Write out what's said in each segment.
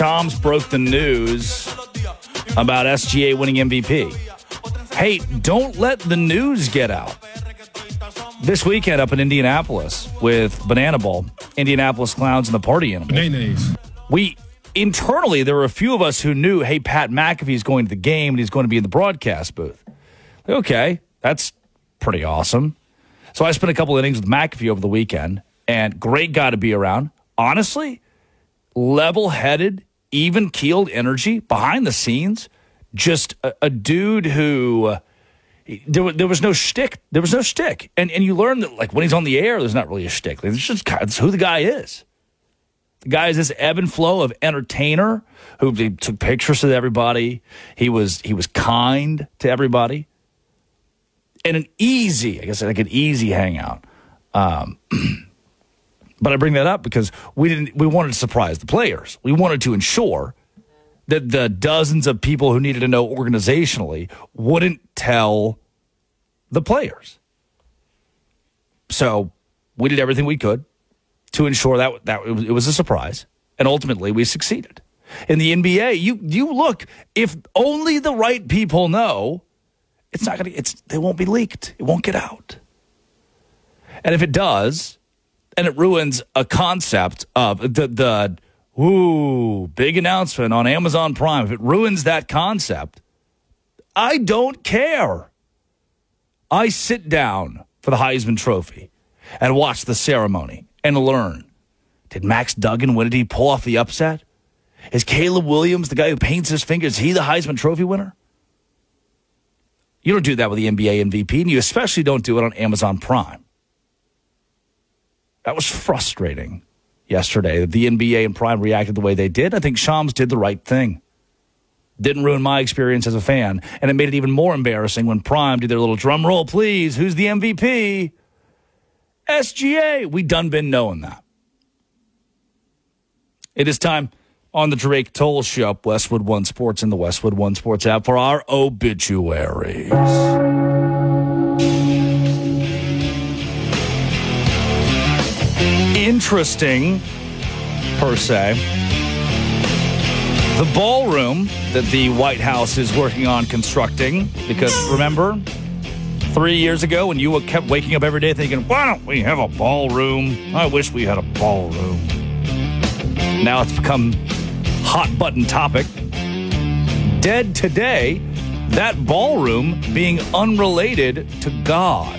Shams broke the news about SGA winning MVP. Hey, don't let the news get out. This weekend up in Indianapolis with Banana Bowl, Indianapolis Clowns and the Party Animals. Internally, there were a few of us who knew, hey, Pat McAfee's going to the game and he's going to be in the broadcast booth. Okay, that's pretty awesome. So I spent a couple innings with McAfee over the weekend, and great guy to be around. Honestly, level-headed, even-keeled energy behind the scenes. Just a dude who there was no shtick. There was no shtick. And you learn that, like, when he's on the air, there's not really a shtick. It's just it's who the guy is. The guy is this ebb and flow of entertainer who took pictures with everybody. He was kind to everybody. And an easy hangout. But I bring that up because we wanted to surprise the players. We wanted to ensure that the dozens of people who needed to know organizationally wouldn't tell the players. So we did everything we could to ensure that it was a surprise, and ultimately we succeeded. In the NBA, you look, if only the right people know, they won't be leaked. It won't get out. And if it does, and it ruins a concept of the big announcement on Amazon Prime, if it ruins that concept, I don't care. I sit down for the Heisman Trophy and watch the ceremony and learn. Did Max Duggan win it? Did he pull off the upset? Is Caleb Williams, the guy who paints his fingers, is he the Heisman Trophy winner? You don't do that with the NBA MVP, and you especially don't do it on Amazon Prime. That was frustrating yesterday that the NBA and Prime reacted the way they did. I think Shams did the right thing. Didn't ruin my experience as a fan, and it made it even more embarrassing when Prime did their little drum roll, please. Who's the MVP? SGA. We done been knowing that. It is time on the Drake Toll Show, Westwood One Sports and the Westwood One Sports app for our obituaries. Interesting, per se. The ballroom that the White House is working on constructing, because remember, 3 years ago when you kept waking up every day thinking, why don't we have a ballroom? I wish we had a ballroom. Now it's become hot button topic. Dead today, that ballroom being unrelated to God.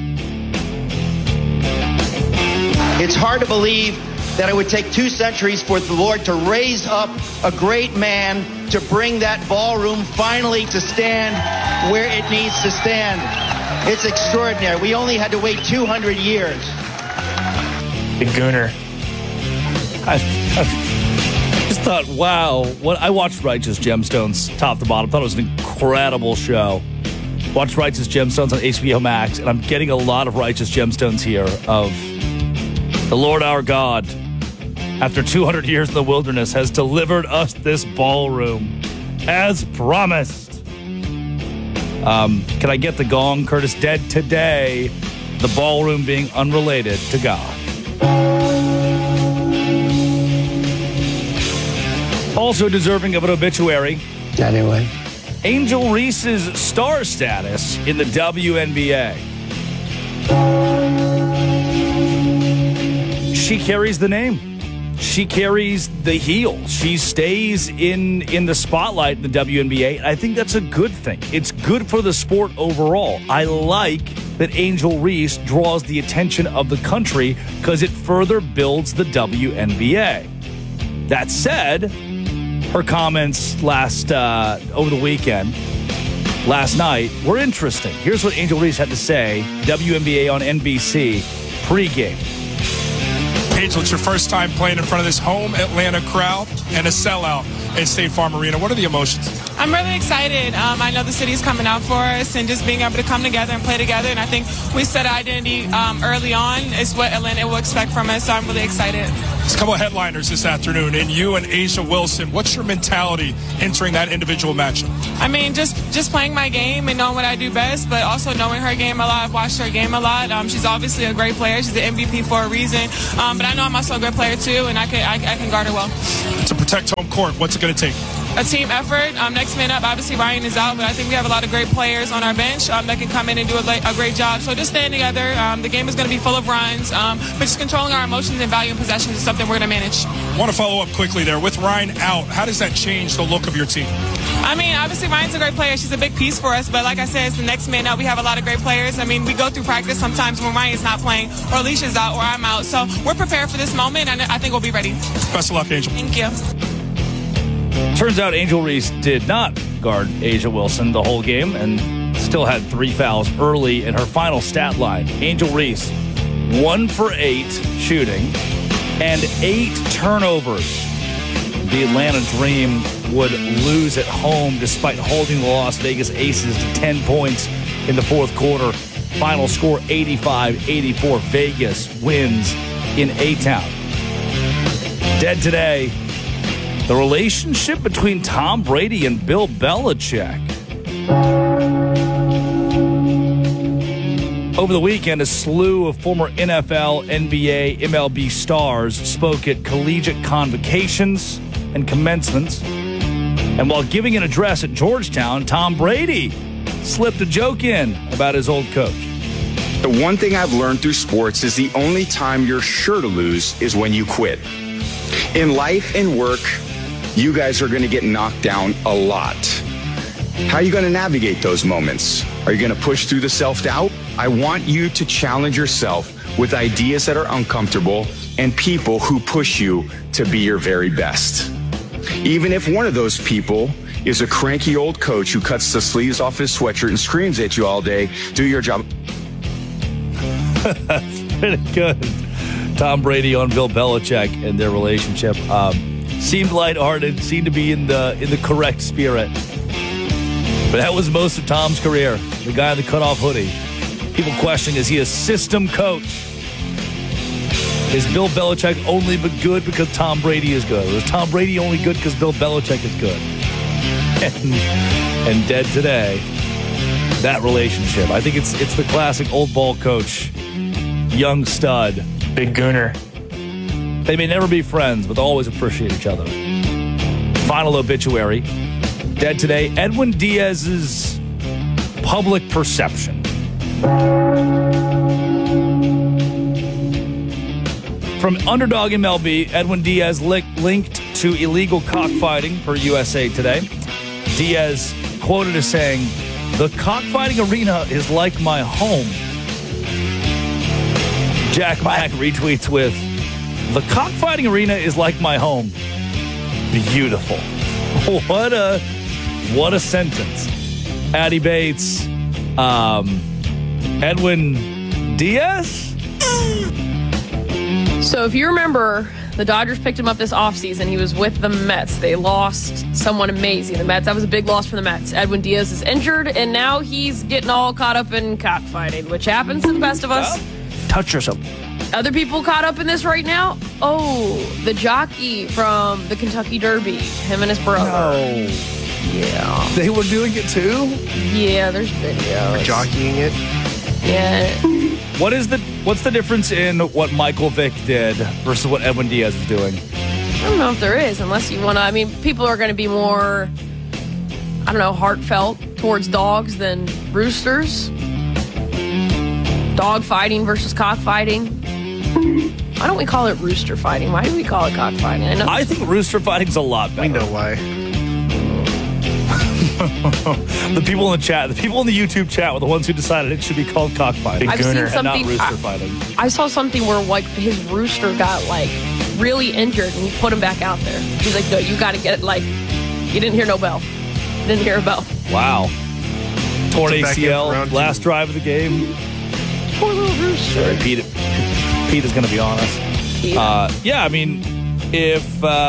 It's hard to believe that it would take 2 centuries for the Lord to raise up a great man to bring that ballroom finally to stand where it needs to stand. It's extraordinary. We only had to wait 200 years. Big Gooner. I just thought, wow. I watched Righteous Gemstones top to bottom. Thought it was an incredible show. Watched Righteous Gemstones on HBO Max, and I'm getting a lot of Righteous Gemstones here of the Lord our God, after 200 years in the wilderness, has delivered us this ballroom as promised. Can I get the gong? Curtis, dead today. The ballroom being unrelated to God. Also deserving of an obituary. Anyway. Angel Reese's star status in the WNBA. She carries the name. She carries the heel. She stays in the spotlight in the WNBA. And I think that's a good thing. It's good for the sport overall. I like that Angel Reese draws the attention of the country because it further builds the WNBA. That said, her comments over the weekend, last night, were interesting. Here's what Angel Reese had to say, WNBA on NBC, pregame. Angel, it's your first time playing in front of this home Atlanta crowd and a sellout at State Farm Arena. What are the emotions? I'm really excited. I know the city's coming out for us, and just being able to come together and play together. And I think we set identity early on is what Atlanta will expect from us. So I'm really excited. There's a couple of headliners this afternoon, and you and A'ja Wilson. What's your mentality entering that individual matchup? I mean, just playing my game and knowing what I do best, but also knowing her game a lot. I've watched her game a lot. She's obviously a great player. She's the MVP for a reason. But I know I'm also a good player too, and I can guard her well. It's a protect home court? What's it going to take? A team effort. Next man up, obviously Ryan is out, but I think we have a lot of great players on our bench that can come in and do a great job. So just staying together. The game is going to be full of runs, but just controlling our emotions and value and possessions is something we're going to manage. I want to follow up quickly there. With Ryan out, how does that change the look of your team? I mean, obviously Ryan's a great player. She's a big piece for us, but like I said, it's the next man up. We have a lot of great players. I mean, we go through practice sometimes when Ryan's not playing or Alicia's out or I'm out. So we're prepared for this moment, and I think we'll be ready. Best of luck, Angel. Thank you. Turns out Angel Reese did not guard A'ja Wilson the whole game and still had 3 fouls early in her final stat line. Angel Reese, 1 for 8 shooting and 8 turnovers. The Atlanta Dream would lose at home despite holding the Las Vegas Aces to 10 points in the fourth quarter. Final score 85-84. Vegas wins in A-Town. Dead today, the relationship between Tom Brady and Bill Belichick. Over the weekend, a slew of former NFL, NBA, MLB stars spoke at collegiate convocations and commencements. And while giving an address at Georgetown, Tom Brady slipped a joke in about his old coach. The one thing I've learned through sports is the only time you're sure to lose is when you quit. In life and work, you guys are going to get knocked down a lot. How are you going to navigate those moments? Are you going to push through the self-doubt? I want you to challenge yourself with ideas that are uncomfortable and people who push you to be your very best. Even if one of those people is a cranky old coach who cuts the sleeves off his sweatshirt and screams at you all day, do your job. Pretty good. Tom Brady on Bill Belichick and their relationship. Seemed lighthearted, seemed to be in the correct spirit. But that was most of Tom's career. The guy in the cutoff hoodie. People questioning, is he a system coach? Is Bill Belichick only but good because Tom Brady is good? Or is Tom Brady only good because Bill Belichick is good? And dead today, that relationship. I think it's the classic old ball coach, young stud. Big Gooner. They may never be friends, but they'll always appreciate each other. Final obituary. Dead today, Edwin Diaz's public perception. From Underdog MLB, Edwin Diaz linked to illegal cockfighting per USA Today. Diaz quoted as saying, "The cockfighting arena is like my home." Jack Mack retweets with, "The cockfighting arena is like my home." Beautiful. What a sentence. Addie Bates, Edwin Diaz? So if you remember, the Dodgers picked him up this offseason. He was with the Mets. They lost someone amazing. The Mets, that was a big loss for the Mets. Edwin Diaz is injured, and now he's getting all caught up in cockfighting, which happens to the best of us. Touch yourself. Other people caught up in this right now? Oh, the jockey from the Kentucky Derby, him and his brother. No. Yeah. They were doing it too? Yeah, there's videos. Jockeying it? Yeah. What's the difference in what Michael Vick did versus what Edwin Diaz is doing? I don't know if there is, unless you want to. I mean, people are going to be more, I don't know, heartfelt towards dogs than roosters. Dog fighting versus cockfighting. Why don't we call it rooster fighting? Why do we call it cockfighting? I think rooster fighting's a lot better. We know why. The people in the chat, the people in the YouTube chat were the ones who decided it should be called cockfighting. I've seen something, and not rooster fighting. I saw something where like his rooster got like really injured and he put him back out there. He's like, no, you got to get it. Like, you didn't hear no bell. Didn't hear a bell. Wow. Torn ACL, last drive of the game. Poor little rooster. Sorry, Pete is going to be honest. Yeah, I mean, if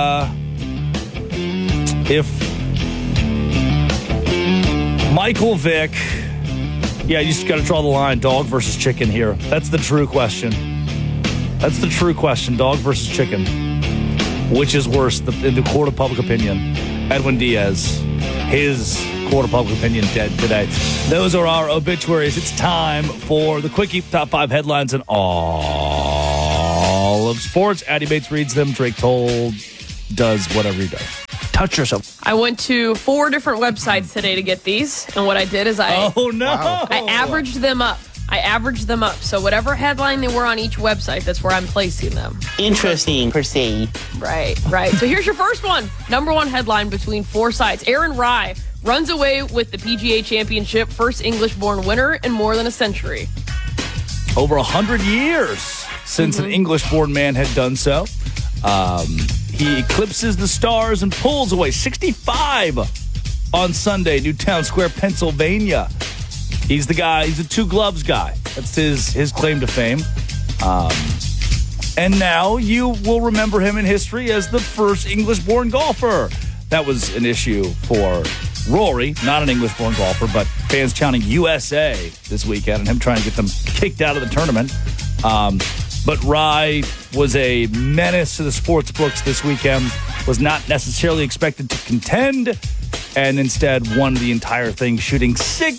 Michael Vick, yeah, you just got to draw the line, dog versus chicken here. That's the true question. That's the true question, dog versus chicken. Which is worse in the court of public opinion? Edwin Diaz, his court of public opinion, dead today. Those are our obituaries. It's time for the Quickie Top 5 headlines in all of sports. Addie Bates reads them. Drake Told does whatever he does. Touch yourself. I went to 4 different websites today to get these, and what I did is I averaged them up. So whatever headline they were on each website, that's where I'm placing them. Interesting, per se. Right. So here's your first one. Number 1 headline between 4 sites. Aaron Rai runs away with the PGA Championship, first English-born winner in more than a century. Over 100 years since an English-born man had done so. He eclipses the stars and pulls away 65 on Sunday, Newtown Square, Pennsylvania. He's the guy. He's a 2 gloves guy. That's his claim to fame. And now you will remember him in history as the first English-born golfer. That was an issue for Rory, not an English-born golfer, but fans chanting USA this weekend and him trying to get them kicked out of the tournament. But Rai was a menace to the sports books this weekend, was not necessarily expected to contend, and instead won the entire thing, shooting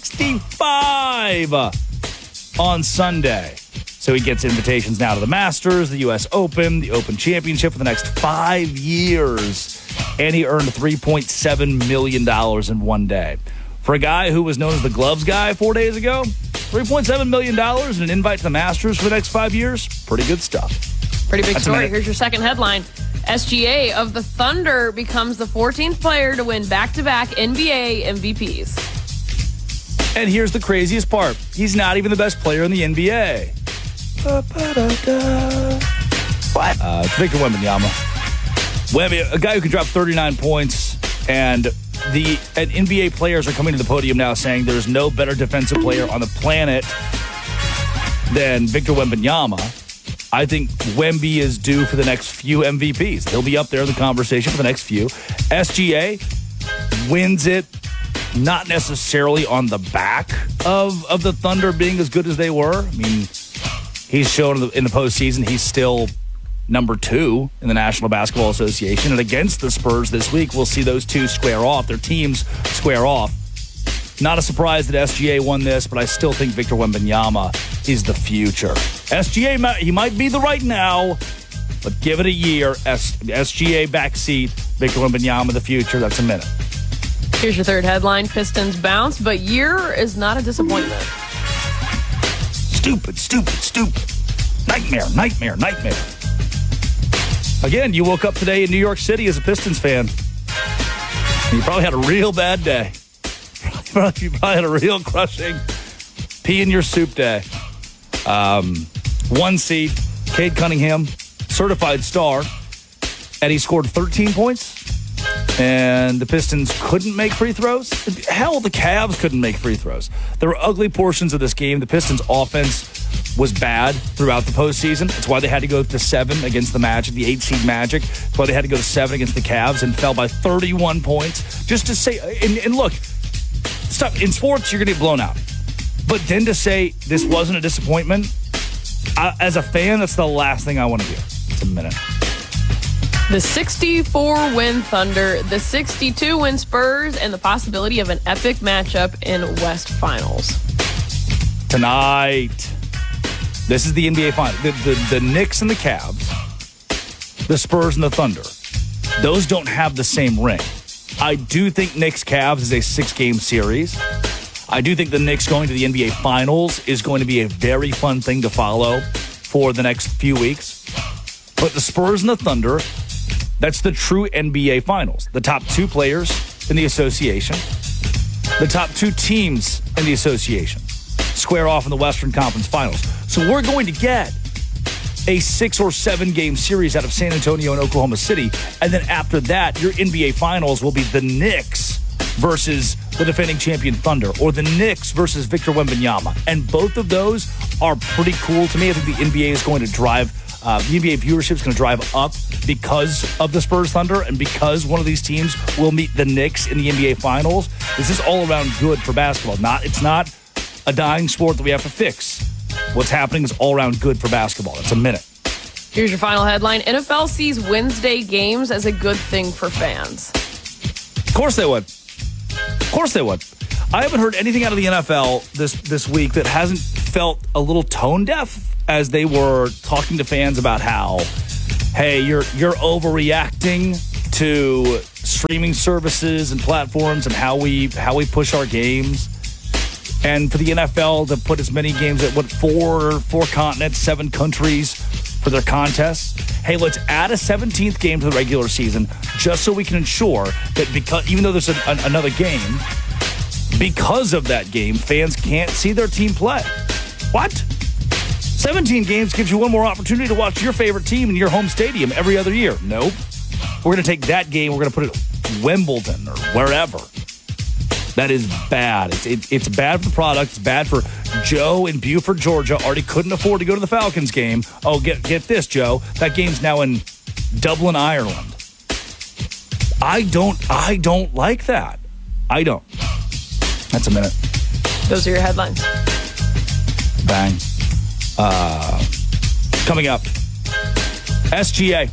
65 on Sunday. So he gets invitations now to the Masters, the U.S. Open, the Open Championship for the next 5 years, and he earned $3.7 million in one day. For a guy who was known as the gloves guy 4 days ago, $3.7 million and an invite to the Masters for the next 5 years, pretty good stuff. Pretty big story. Here's your second headline. SGA of the Thunder becomes the 14th player to win back-to-back NBA MVPs. And here's the craziest part. He's not even the best player in the NBA. What? It's Victor Wembanyama. A guy who can drop 39 points, and NBA players are coming to the podium now saying there's no better defensive player on the planet than Victor Wembanyama. I think Wemby is due for the next few MVPs. He'll be up there in the conversation for the next few. SGA wins it, not necessarily on the back of the Thunder being as good as they were. I mean, he's shown in the postseason he's still number 2 in the National Basketball Association. And against the Spurs this week, we'll see those two square off. Their teams square off. Not a surprise that SGA won this, but I still think Victor Wembanyama is the future. SGA, he might be the right now, but give it a year. SGA backseat, Victor Wembanyama the future. That's a minute. Here's your third headline. Pistons bounce, but year is not a disappointment. Stupid. Nightmare. Again, you woke up today in New York City as a Pistons fan. You probably had a real bad day. You probably had a real crushing pee in your soup day. 1 seed, Cade Cunningham, certified star, and he scored 13 points. And the Pistons couldn't make free throws. Hell, the Cavs couldn't make free throws. There were ugly portions of this game. The Pistons' offense was bad throughout the postseason. That's why they had to go to 7 against the Magic, the 8-seed Magic. That's why they had to go to 7 against the Cavs and fell by 31 points. Just to say, and look, stop. In sports, you're going to get blown out. But then to say this wasn't a disappointment, as a fan, that's the last thing I want to hear. It's a minute. The 64-win Thunder, the 62-win Spurs, and the possibility of an epic matchup in West Finals. Tonight. This is the NBA Finals. The Knicks and the Cavs, the Spurs and the Thunder, those don't have the same ring. I do think Knicks-Cavs is a 6-game series. I do think the Knicks going to the NBA Finals is going to be a very fun thing to follow for the next few weeks. But the Spurs and the Thunder, that's the true NBA Finals. The top 2 players in the association, the top 2 teams in the association square off in the Western Conference Finals. So we're going to get a 6 or 7 game series out of San Antonio and Oklahoma City. And then after that, your NBA Finals will be the Knicks versus the defending champion Thunder, or the Knicks versus Victor Wembanyama. And both of those are pretty cool to me. I think the NBA is going to drive, the NBA viewership is going to drive up because of the Spurs Thunder and because one of these teams will meet the Knicks in the NBA Finals. This is all around good for basketball. It's not a dying sport that we have to fix. What's happening is all around good for basketball. It's a minute. Here's your final headline. NFL sees Wednesday games as a good thing for fans. Of course they would. I haven't heard anything out of the NFL this week that hasn't felt a little tone deaf as they were talking to fans about how, hey, you're overreacting to streaming services and platforms and how we push our games. And for the NFL to put as many games at four continents, 7 countries for their contests. Hey, let's add a 17th game to the regular season just so we can ensure that because even though there's another game, because of that game, fans can't see their team play. What? 17 games gives you one more opportunity to watch your favorite team in your home stadium every other year. Nope. We're going to take that game, we're going to put it at Wimbledon or wherever. That is bad. It's bad for the product. It's bad for Joe in Beaufort, Georgia. Already couldn't afford to go to the Falcons game. Oh, get this, Joe. That game's now in Dublin, Ireland. I don't like that. I don't. That's a minute. Those are your headlines. Bang. Coming up, SGA,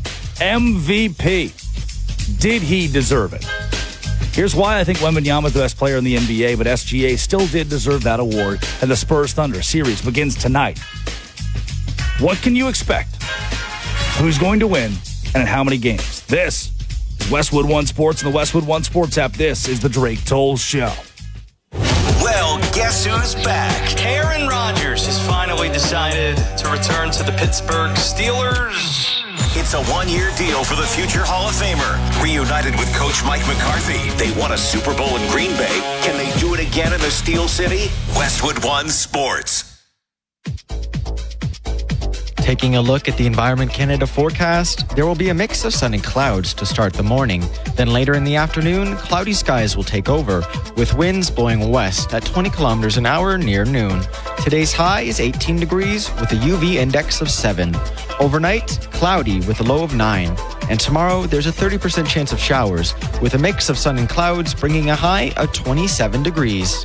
MVP. Did he deserve it? Here's why I think Wembanyama is the best player in the NBA, but SGA still did deserve that award, and the Spurs Thunder series begins tonight. What can you expect? Who's going to win, and in how many games? This is Westwood One Sports and the Westwood One Sports app. This is the Drake Toll Show. Well, guess who's back? Aaron Rodgers has finally decided to return to the Pittsburgh Steelers. It's a one-year deal for the future Hall of Famer. Reunited with Coach Mike McCarthy, they won a Super Bowl in Green Bay. Can they do it again in the Steel City? Westwood One Sports. Taking a look at the Environment Canada forecast, there will be a mix of sun and clouds to start the morning. Then later in the afternoon, cloudy skies will take over, with winds blowing west at 20 kilometers an hour near noon. Today's high is 18 degrees with a UV index of 7. Overnight, cloudy with a low of 9. And tomorrow, there's a 30% chance of showers, with a mix of sun and clouds bringing a high of 27 degrees.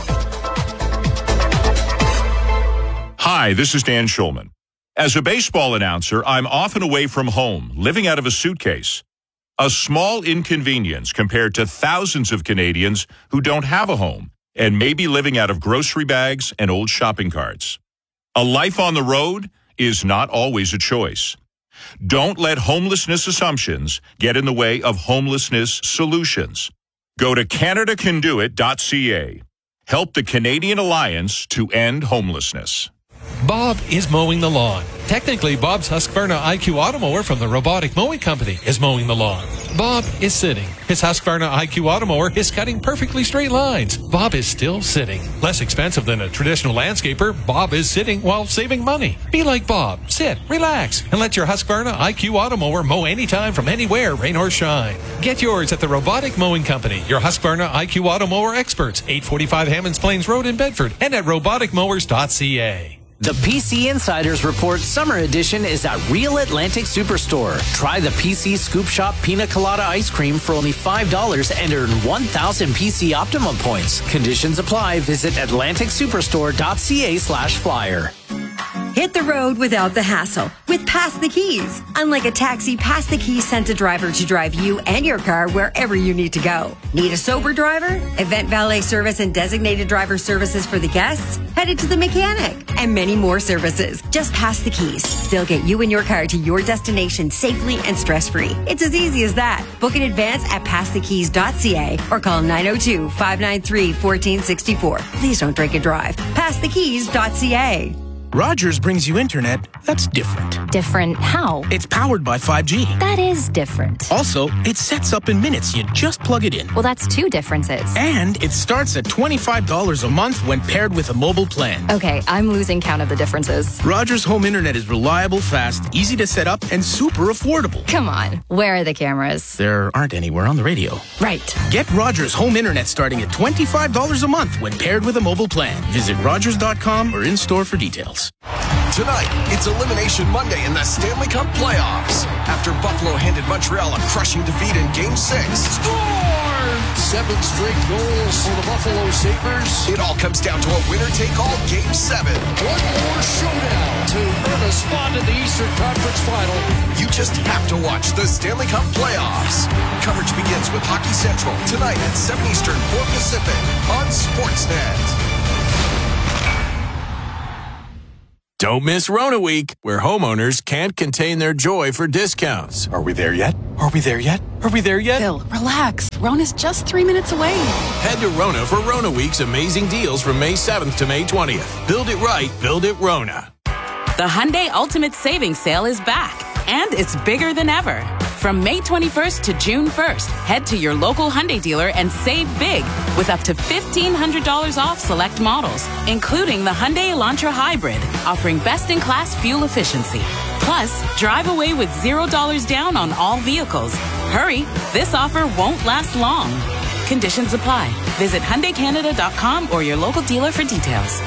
Hi, this is Dan Schulman. As a baseball announcer, I'm often away from home, living out of a suitcase. A small inconvenience compared to thousands of Canadians who don't have a home and may be living out of grocery bags and old shopping carts. A life on the road is not always a choice. Don't let homelessness assumptions get in the way of homelessness solutions. Go to CanadaCanDoIt.ca. Help the Canadian Alliance to end homelessness. Bob is mowing the lawn. Technically, Bob's Husqvarna IQ Automower from the Robotic Mowing Company is mowing the lawn. Bob is sitting. His Husqvarna IQ Automower is cutting perfectly straight lines. Bob is still sitting. Less expensive than a traditional landscaper, Bob is sitting while saving money. Be like Bob. Sit, relax, and let your Husqvarna IQ Automower mow anytime from anywhere, rain or shine. Get yours at the Robotic Mowing Company, your Husqvarna IQ Automower experts, 845 Hammonds Plains Road in Bedford, and at roboticmowers.ca. The PC Insiders Report Summer Edition is at Real Atlantic Superstore. Try the PC Scoop Shop Pina Colada Ice Cream for only $5 and earn 1,000 PC Optimum points. Conditions apply. Visit atlanticsuperstore.ca/flyer. Hit the road without the hassle with Pass the Keys. Unlike a taxi, Pass the Keys sends a driver to drive you and your car wherever you need to go. Need a sober driver? Event valet service and designated driver services for the guests? Headed to the mechanic. And many more services. Just Pass the Keys. They'll get you and your car to your destination safely and stress-free. It's as easy as that. Book in advance at passthekeys.ca or call 902-593-1464. Please don't drink and drive. Passthekeys.ca. Rogers brings you internet that's different. Different how? It's powered by 5G. That is different. Also, it sets up in minutes. You just plug it in. Well, that's 2 differences. And it starts at $25 a month when paired with a mobile plan. Okay, I'm losing count of the differences. Rogers Home Internet is reliable, fast, easy to set up, and super affordable. Come on. Where are the cameras? There aren't anywhere on the radio. Right. Get Rogers Home Internet starting at $25 a month when paired with a mobile plan. Visit Rogers.com or in-store for details. Tonight, it's Elimination Monday in the Stanley Cup playoffs. After Buffalo handed Montreal a crushing defeat in Game 6. Score! 7 straight goals for the Buffalo Sabres. It all comes down to a winner-take-all Game 7. One more showdown to earn a spot in the Eastern Conference Final. You just have to watch the Stanley Cup playoffs. Coverage begins with Hockey Central tonight at 7 Eastern, 4 Pacific on Sportsnet. Don't miss Rona Week, where homeowners can't contain their joy for discounts. Are we there yet? Are we there yet? Are we there yet? Bill, relax. Rona's just 3 minutes away. Head to Rona for Rona Week's amazing deals from May 7th to May 20th. Build it right, build it Rona. The Hyundai Ultimate Savings Sale is back, and it's bigger than ever. From May 21st to June 1st, head to your local Hyundai dealer and save big with up to $1,500 off select models, including the Hyundai Elantra Hybrid, offering best-in-class fuel efficiency. Plus, drive away with $0 down on all vehicles. Hurry, this offer won't last long. Conditions apply. Visit HyundaiCanada.com or your local dealer for details.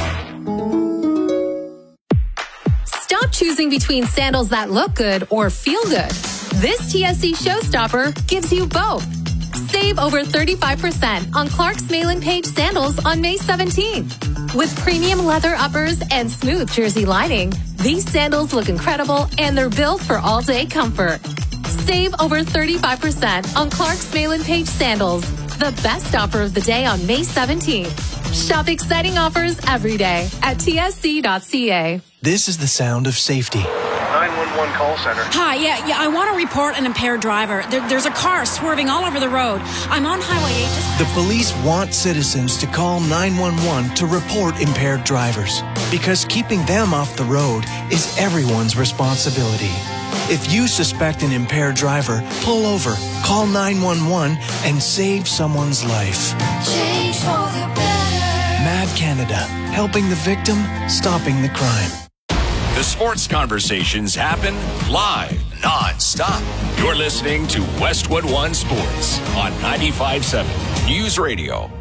Stop choosing between sandals that look good or feel good. This TSC Showstopper gives you both. Save over 35% on Clark's Mail-in Page sandals on May 17th. With premium leather uppers and smooth jersey lining, these sandals look incredible and they're built for all-day comfort. Save over 35% on Clark's Mail-in Page sandals. The best offer of the day on May 17th. Shop exciting offers every day at tsc.ca. This is the sound of safety. 911 call center. Hi, yeah, I want to report an impaired driver. There's a car swerving all over the road. I'm on Highway 8. The police want citizens to call 911 to report impaired drivers because keeping them off the road is everyone's responsibility. If you suspect an impaired driver, pull over, call 911, and save someone's life. Change for the better. Mad Canada, helping the victim, stopping the crime. The sports conversations happen live, non-stop. You're listening to Westwood One Sports on 95.7 News Radio.